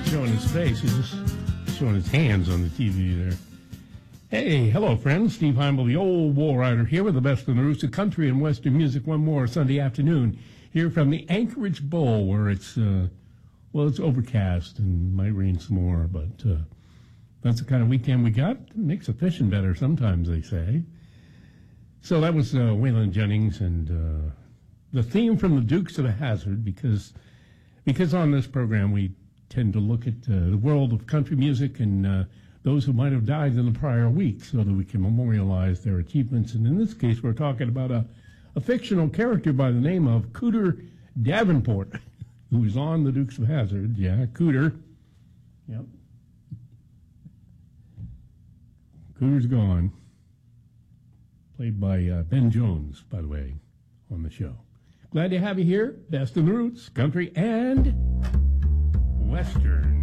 showing his face. He's just showing his hands on the TV there. Hey, hello, friends. Steve Heimel, the old wall rider, here with the best in the roots of country and western music one more Sunday afternoon here from the Anchorage Bowl, where it's overcast and might rain some more, but that's the kind of weekend we got. It makes the fishing better sometimes, they say. So that was Waylon Jennings and the theme from the Dukes of Hazzard, because on this program we tend to look at the world of country music and those who might have died in the prior week so that we can memorialize their achievements. And in this case, we're talking about a fictional character by the name of Cooter Davenport, who was on the Dukes of Hazzard. Yeah, Cooter. Yep. Cooter's gone. Played by Ben Jones, by the way, on the show. Glad to have you here. Best in the roots, country and western.